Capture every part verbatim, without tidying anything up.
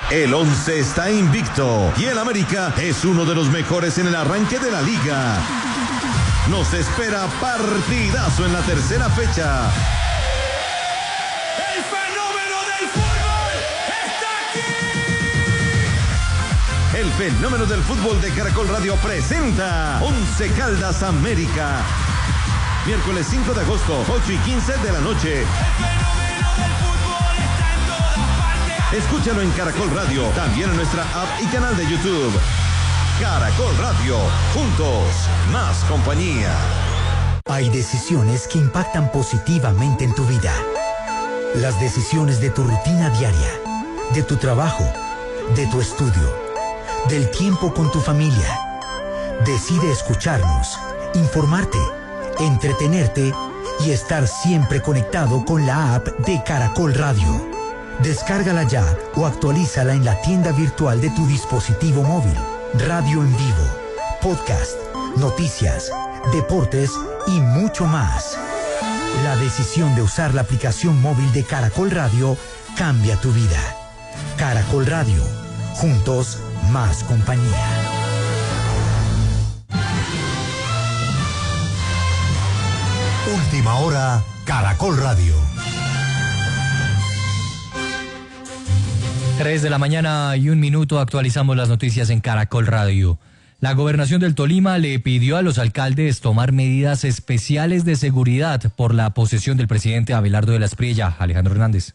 El Once está invicto y el América es uno de los mejores en el arranque de la liga. Nos espera partidazo en la tercera fecha. ¡El fenómeno del fútbol está aquí! El fenómeno del fútbol de Caracol Radio presenta Once Caldas América. Miércoles cinco de agosto, ocho y quince de la noche. ¡El fenómeno del fútbol está en todas partes! Escúchalo en Caracol Radio, también en nuestra app y canal de YouTube. Caracol Radio, juntos, más compañía. Hay decisiones que impactan positivamente en tu vida. Las decisiones de tu rutina diaria, de tu trabajo, de tu estudio, del tiempo con tu familia. Decide escucharnos, informarte, entretenerte y estar siempre conectado con la app de Caracol Radio. Descárgala ya o actualízala en la tienda virtual de tu dispositivo móvil. Radio en vivo, podcast, noticias, deportes y mucho más. La decisión de usar la aplicación móvil de Caracol Radio cambia tu vida. Caracol Radio, juntos, más compañía. Última hora, Caracol Radio. Tres de la mañana y un minuto, actualizamos las noticias en Caracol Radio. La Gobernación del Tolima le pidió a los alcaldes tomar medidas especiales de seguridad por la posesión del presidente Abelardo de la Espriella. Alejandro Hernández.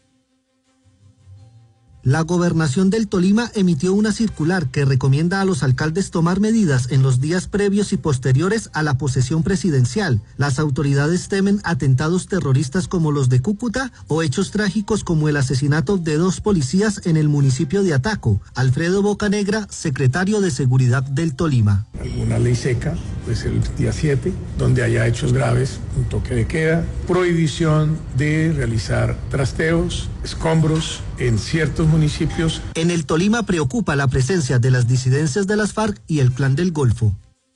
La Gobernación del Tolima emitió una circular que recomienda a los alcaldes tomar medidas en los días previos y posteriores a la posesión presidencial. Las autoridades temen atentados terroristas como los de Cúcuta o hechos trágicos como el asesinato de dos policías en el municipio de Ataco. Alfredo Bocanegra, secretario de Seguridad del Tolima. Alguna ley seca, pues el día siete, donde haya hechos graves, un toque de queda, prohibición de realizar trasteos, escombros en ciertos municipios. En el Tolima preocupa la presencia de las disidencias de las FARC y el Clan del Golfo.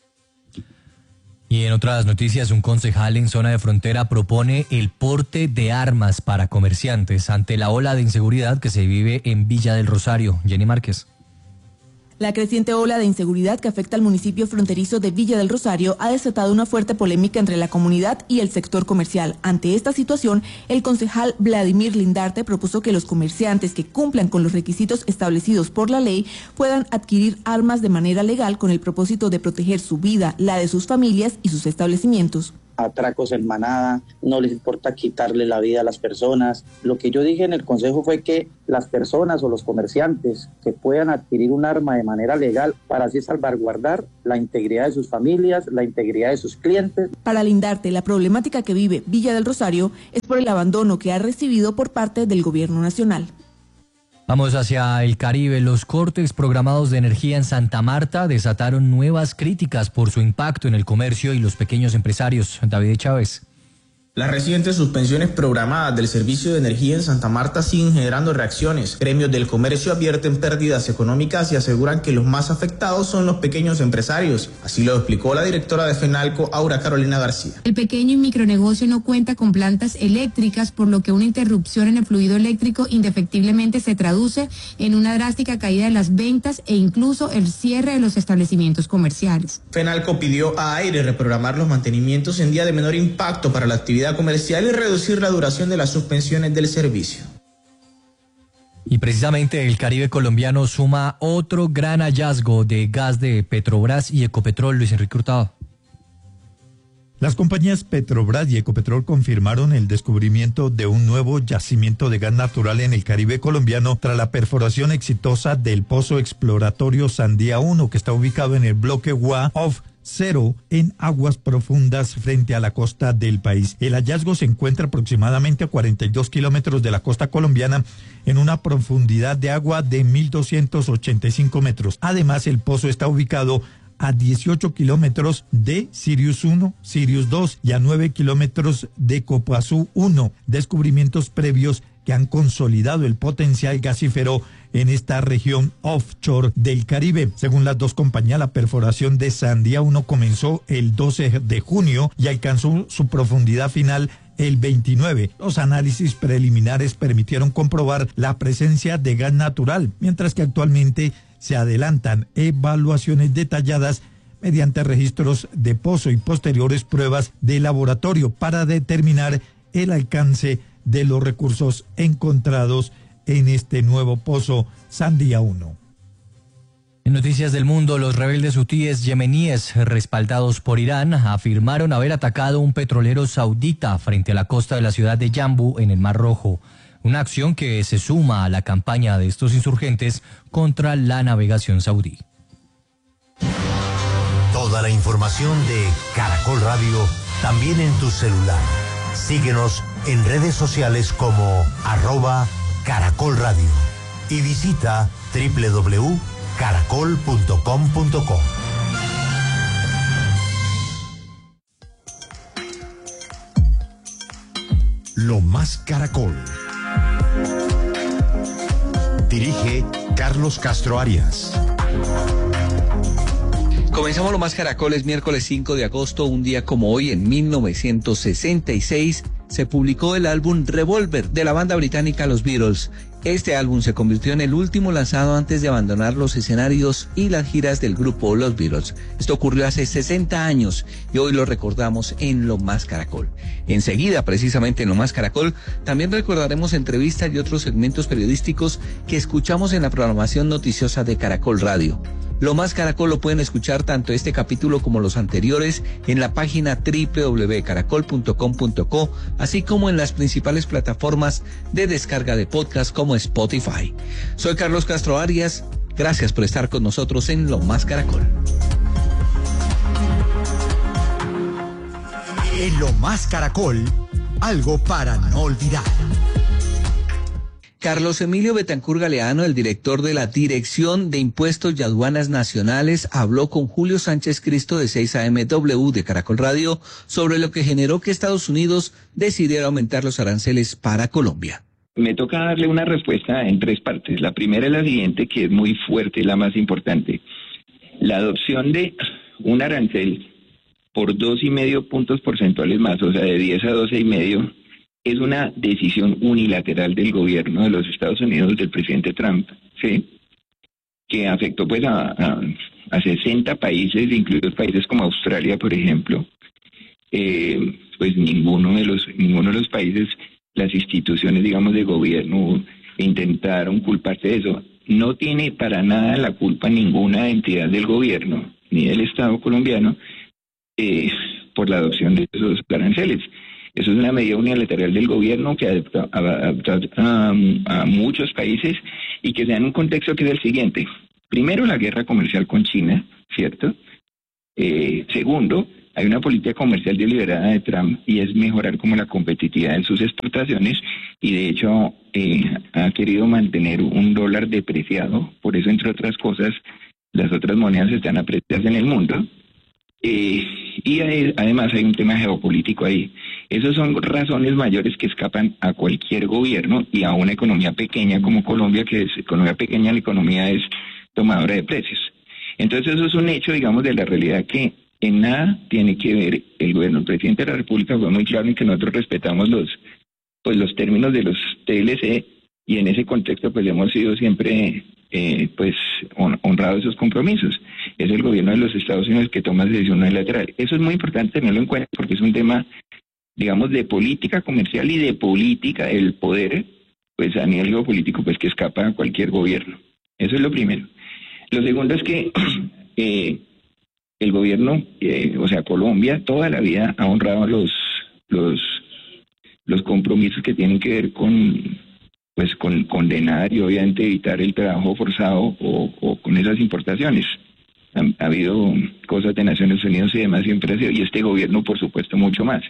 Y en otras noticias, un concejal en zona de frontera propone el porte de armas para comerciantes ante la ola de inseguridad que se vive en Villa del Rosario. Jenny Márquez. La creciente ola de inseguridad que afecta al municipio fronterizo de Villa del Rosario ha desatado una fuerte polémica entre la comunidad y el sector comercial. Ante esta situación, el concejal Vladimir Lindarte propuso que los comerciantes que cumplan con los requisitos establecidos por la ley puedan adquirir armas de manera legal con el propósito de proteger su vida, la de sus familias y sus establecimientos. Atracos en manada, no les importa quitarle la vida a las personas. Lo que yo dije en el consejo fue que las personas o los comerciantes que puedan adquirir un arma de manera legal para así salvaguardar la integridad de sus familias, la integridad de sus clientes. Para Lindarte, la problemática que vive Villa del Rosario es por el abandono que ha recibido por parte del gobierno nacional. Vamos hacia el Caribe. Los cortes programados de energía en Santa Marta desataron nuevas críticas por su impacto en el comercio y los pequeños empresarios. David Chávez. Las recientes suspensiones programadas del servicio de energía en Santa Marta siguen generando reacciones. Gremios del comercio advierten pérdidas económicas y aseguran que los más afectados son los pequeños empresarios. Así lo explicó la directora de FENALCO, Aura Carolina García. El pequeño y micronegocio no cuenta con plantas eléctricas, por lo que una interrupción en el fluido eléctrico indefectiblemente se traduce en una drástica caída de las ventas e incluso el cierre de los establecimientos comerciales. FENALCO pidió a AIRE reprogramar los mantenimientos en día de menor impacto para la actividad comercial y reducir la duración de las suspensiones del servicio. Y precisamente el Caribe colombiano suma otro gran hallazgo de gas de Petrobras y Ecopetrol. Luis Enrique Hurtado. Las compañías Petrobras y Ecopetrol confirmaron el descubrimiento de un nuevo yacimiento de gas natural en el Caribe colombiano tras la perforación exitosa del pozo exploratorio Sandía uno, que está ubicado en el bloque Gua of Cero en aguas profundas frente a la costa del país. El hallazgo se encuentra aproximadamente a cuarenta y dos kilómetros de la costa colombiana en una profundidad de agua de mil doscientos ochenta y cinco metros. Además, el pozo está ubicado a dieciocho kilómetros de Sirius uno, Sirius dos y a nueve kilómetros de Copoazú uno, descubrimientos previos que han consolidado el potencial gasífero en esta región offshore del Caribe. Según las dos compañías, la perforación de Sandía uno comenzó el doce de junio y alcanzó su profundidad final el veintinueve. Los análisis preliminares permitieron comprobar la presencia de gas natural, mientras que actualmente se adelantan evaluaciones detalladas mediante registros de pozo y posteriores pruebas de laboratorio para determinar el alcance de los recursos encontrados en este nuevo pozo Sandia uno. En noticias del mundo, los rebeldes hutíes yemeníes respaldados por Irán afirmaron haber atacado un petrolero saudita frente a la costa de la ciudad de Yambu en el Mar Rojo, una acción que se suma a la campaña de estos insurgentes contra la navegación saudí. Toda la información de Caracol Radio también en tu celular. Síguenos en redes sociales como arroba Caracol Radio y visita doble u doble u doble u punto caracol punto com punto co. Lo más Caracol. Dirige Carlos Castro Arias. Comenzamos Lo Más Caracol, es miércoles cinco de agosto, un día como hoy, en mil novecientos sesenta y seis, se publicó el álbum Revolver de la banda británica Los Beatles. Este álbum se convirtió en el último lanzado antes de abandonar los escenarios y las giras del grupo Los Beatles. Esto ocurrió hace sesenta años y hoy lo recordamos en Lo Más Caracol. Enseguida, precisamente en Lo Más Caracol, también recordaremos entrevistas y otros segmentos periodísticos que escuchamos en la programación noticiosa de Caracol Radio. Lo Más Caracol lo pueden escuchar tanto este capítulo como los anteriores en la página doble u doble u doble u punto caracol punto com punto co, así como en las principales plataformas de descarga de podcast como Spotify. Soy Carlos Castro Arias, gracias por estar con nosotros en Lo Más Caracol. En Lo Más Caracol, algo para no olvidar. Carlos Emilio Betancur Galeano, el director de la Dirección de Impuestos y Aduanas Nacionales, habló con Julio Sánchez Cristo de seis A M W de Caracol Radio sobre lo que generó que Estados Unidos decidiera aumentar los aranceles para Colombia. Me toca darle una respuesta en tres partes. La primera es la siguiente, que es muy fuerte, la más importante. La adopción de un arancel por dos y medio puntos porcentuales más, o sea, de diez a doce y medio, es una decisión unilateral del gobierno de los Estados Unidos, del presidente Trump, ¿sí? Que afectó pues a, a, a sesenta países, incluidos países como Australia, por ejemplo. Eh, pues ninguno de los ninguno de los países, las instituciones, digamos, de gobierno intentaron culparse de eso. No tiene para nada la culpa ninguna entidad del gobierno, ni del Estado colombiano, eh, por la adopción de esos aranceles. Eso es una medida unilateral del gobierno que adapta a, a, a muchos países y que se da en un contexto que es el siguiente. Primero, la guerra comercial con China, ¿cierto? Eh, segundo, hay una política comercial deliberada de Trump y es mejorar como la competitividad de sus exportaciones y de hecho eh, ha querido mantener un dólar depreciado. Por eso, entre otras cosas, las otras monedas están apreciadas en el mundo. Eh, y hay, además hay un tema geopolítico ahí. Esas son razones mayores que escapan a cualquier gobierno y a una economía pequeña como Colombia, que es economía pequeña, la economía es tomadora de precios. Entonces eso es un hecho, digamos, de la realidad que en nada tiene que ver el gobierno. El presidente de la República fue muy claro en que nosotros respetamos los, pues, los términos de los T L C y en ese contexto pues hemos sido siempre eh, pues honrados esos compromisos. Es el gobierno de los Estados Unidos que toma decisión unilateral. Eso es muy importante tenerlo en cuenta porque es un tema, digamos, de política comercial y de política del poder, pues a nivel geopolítico, pues que escapa a cualquier gobierno. Eso es lo primero. Lo segundo es que eh, el gobierno, eh, o sea, Colombia, toda la vida ha honrado los los los compromisos que tienen que ver con, pues, con condenar y obviamente evitar el trabajo forzado o, o con esas importaciones. Ha, ha habido cosas de Naciones Unidas y demás siempre ha sido, y este gobierno, por supuesto, mucho más.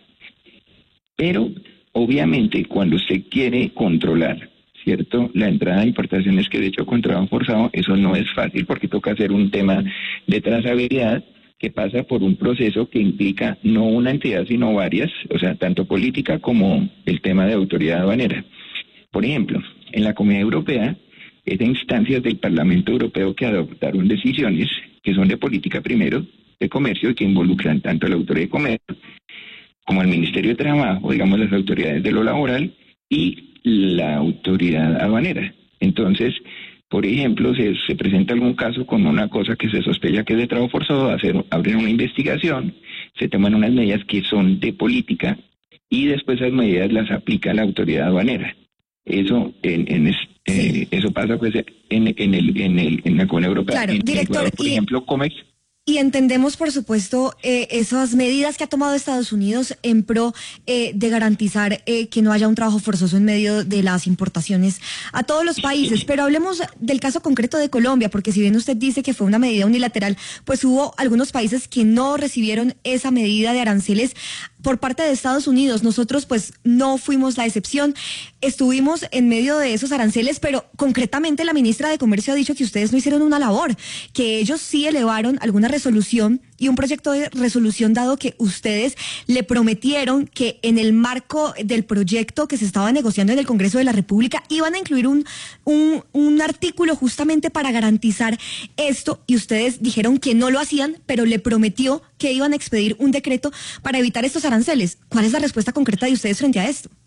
Pero, obviamente, cuando usted quiere controlar, ¿cierto?, la entrada de importaciones, que de hecho con trabajo forzado, eso no es fácil porque toca hacer un tema de trazabilidad que pasa por un proceso que implica no una entidad sino varias, o sea, tanto política como el tema de autoridad aduanera. Por ejemplo, en la Comunidad Europea, es de instancias del Parlamento Europeo que adoptaron decisiones que son de política primero, de comercio, y que involucran tanto a la autoridad de comercio como el Ministerio de Trabajo, digamos las autoridades de lo laboral y la autoridad aduanera. Entonces, por ejemplo, se, se presenta algún caso con una cosa que se sospecha que es de trabajo forzoso, hacer, abrir una investigación, se toman unas medidas que son de política y después esas medidas las aplica la autoridad aduanera. Eso en, en es, eh, eso pasa pues en, en el en el en la Unión Europea. Claro, en director, Ecuador, por y... ejemplo, Comex. Y entendemos, por supuesto, eh, esas medidas que ha tomado Estados Unidos en pro eh, de garantizar eh, que no haya un trabajo forzoso en medio de las importaciones a todos los países. Pero hablemos del caso concreto de Colombia, porque si bien usted dice que fue una medida unilateral, pues hubo algunos países que no recibieron esa medida de aranceles por parte de Estados Unidos. Nosotros pues no fuimos la excepción, estuvimos en medio de esos aranceles, pero concretamente la ministra de Comercio ha dicho que ustedes no hicieron una labor, que ellos sí elevaron alguna resolución y un proyecto de resolución, dado que ustedes le prometieron que en el marco del proyecto que se estaba negociando en el Congreso de la República iban a incluir un, un, un artículo justamente para garantizar esto, y ustedes dijeron que no lo hacían, pero le prometió que iban a expedir un decreto para evitar estos aranceles. ¿Cuál es la respuesta concreta de ustedes frente a esto?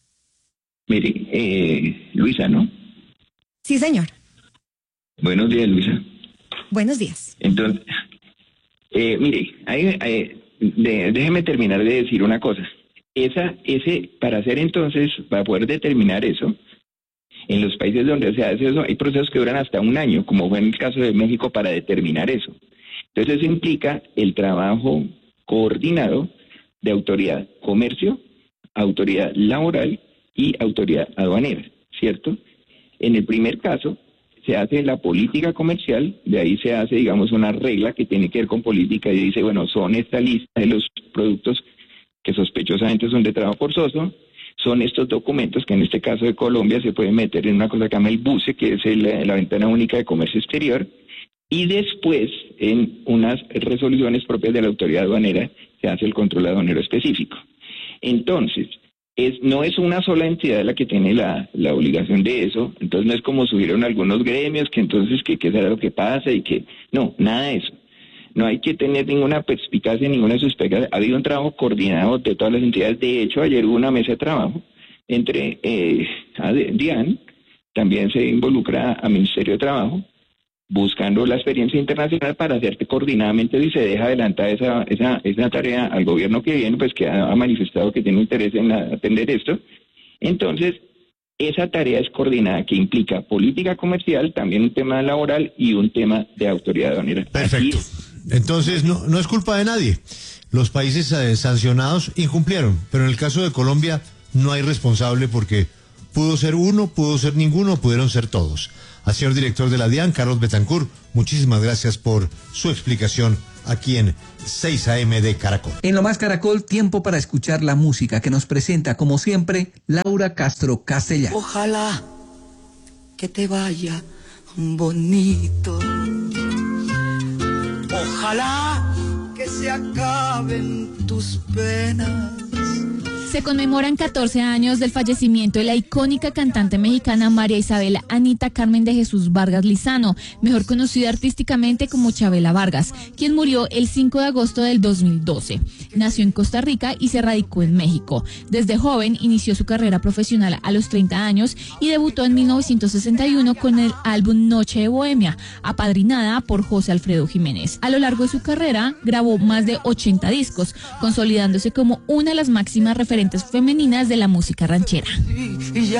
Mire, eh, Luisa, ¿no? Sí, señor. Buenos días, Luisa. Buenos días. Entonces, eh, mire, hay, hay, de, déjeme terminar de decir una cosa. Esa, ese, para hacer entonces, para poder determinar eso, en los países donde se hace eso, hay procesos que duran hasta un año, como fue en el caso de México, para determinar eso. Entonces, eso implica el trabajo coordinado de autoridad comercio, autoridad laboral y autoridad aduanera, ¿cierto? En el primer caso, se hace la política comercial, de ahí se hace, digamos, una regla que tiene que ver con política y dice, bueno, son esta lista de los productos que sospechosamente son de trabajo forzoso, son estos documentos que en este caso de Colombia se pueden meter en una cosa que se llama el BUCE, que es el, la ventana única de comercio exterior, y después en unas resoluciones propias de la autoridad aduanera se hace el control aduanero específico. Entonces, es, no es una sola entidad la que tiene la, la obligación de eso, entonces no es como subieron algunos gremios que entonces que qué será lo que pasa y que no, nada de eso. No hay que tener ninguna perspicacia, ninguna sospecha. Ha habido un trabajo coordinado de todas las entidades. De hecho, ayer hubo una mesa de trabajo entre eh, DIAN, también se involucra a Ministerio de Trabajo, buscando la experiencia internacional para hacer coordinadamente y se deja adelantar esa, esa, esa tarea al gobierno que viene, pues que ha, ha manifestado que tiene interés en atender esto. Entonces, esa tarea es coordinada, que implica política comercial, también un tema laboral y un tema de autoridad aduanera. Perfecto. Entonces, no, no es culpa de nadie. Los países eh, sancionados incumplieron, pero en el caso de Colombia no hay responsable porque pudo ser uno, pudo ser ninguno, pudieron ser todos. Al señor director de la DIAN, Carlos Betancourt, muchísimas gracias por su explicación aquí en seis A M de Caracol. En Lo Más Caracol, tiempo para escuchar la música que nos presenta, como siempre, Laura Castro Castellar. Ojalá que te vaya bonito. Ojalá que se acaben tus penas. Se conmemoran catorce años del fallecimiento de la icónica cantante mexicana María Isabel Anita Carmen de Jesús Vargas Lizano, mejor conocida artísticamente como Chabela Vargas, quien murió el cinco de agosto del dos mil doce. Nació en Costa Rica y se radicó en México. Desde joven inició su carrera profesional a los treinta años y debutó en mil novecientos sesenta y uno con el álbum Noche de Bohemia, apadrinada por José Alfredo Jiménez. A lo largo de su carrera grabó más de ochenta discos, consolidándose como una de las máximas referencias femeninas de la música ranchera.